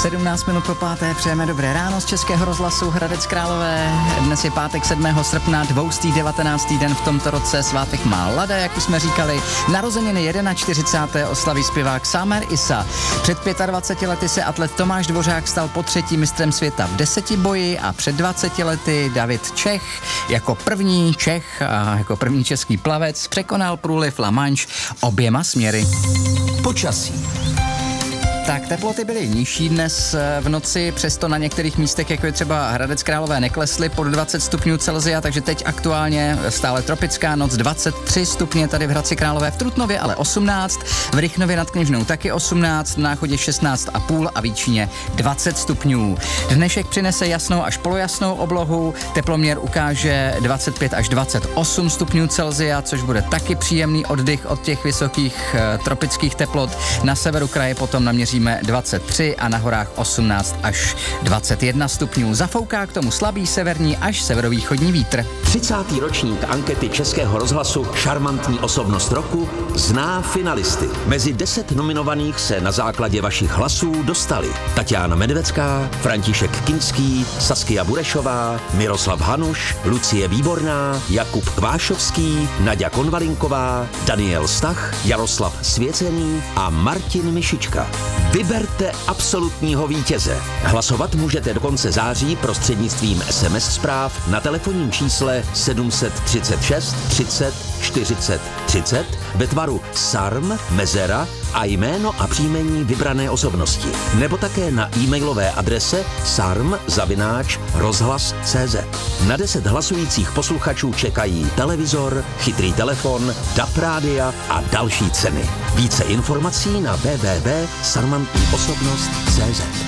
17 minut po páté, přejeme dobré ráno z Českého rozhlasu Hradec Králové. Dnes je pátek 7. srpna, 219. den v tomto roce, svátek má Lada, jak už jsme říkali. Narozeniny 41. oslaví zpěvák Samer Issa. Před 25 lety se atlet Tomáš Dvořák stal potřetí mistrem světa v desetiboji a před 20 lety David Čech jako první Čech a jako první český plavec překonal průliv La Manche oběma směry. Počasí. Tak teploty byly nižší dnes v noci, přesto na některých místech, jako je třeba Hradec Králové, neklesly pod 20 stupňů Celsia, takže teď aktuálně stále tropická noc, 23 stupně tady v Hradci Králové, v Trutnově ale 18, v Rychnově nad Kněžnou taky 18, v Náchodě 16,5 a v Jíčíně 20 stupňů. Dnešek přinese jasnou až polojasnou oblohu, teploměr ukáže 25 až 28 stupňů Celsia, což bude taky příjemný oddych od těch vysokých tropických teplot. Na severu kraje potom naměří 23 a na horách 18 až 21 stupňů. Zafouká k tomu slabý severní až severovýchodní vítr. 30. ročník ankety Českého rozhlasu Šarmantní osobnost roku zná finalisty. Mezi 10 nominovaných se na základě vašich hlasů dostali Tatiana Medvecká, František Kinský, Saskia Burešová, Miroslav Hanuš, Lucie Výborná, Jakub Kvášovský, Naďa Konvalinková, Daniel Stach, Jaroslav Svěcený a Martin Mišička. Vyberte absolutního vítěze. Hlasovat můžete do konce září prostřednictvím SMS zpráv na telefonním čísle 736 30 40 30 ve tvaru SARM, mezera a jméno a příjmení vybrané osobnosti. Nebo také na e-mailové adrese sarm@rozhlas.cz. Na 10 hlasujících posluchačů čekají televizor, chytrý telefon, DAB rádia a další ceny. Více informací na www.sarmantniosobnost.cz.